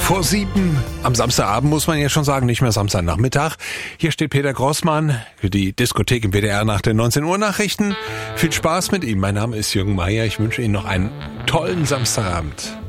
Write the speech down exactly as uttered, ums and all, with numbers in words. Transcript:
Vor sieben am Samstagabend, muss man ja schon sagen, nicht mehr Samstagnachmittag. Hier steht Peter Grossmann für die Diskothek im W D R nach den neunzehn Uhr Nachrichten. Viel Spaß mit ihm. Mein Name ist Jürgen Meier. Ich wünsche Ihnen noch einen tollen Samstagabend.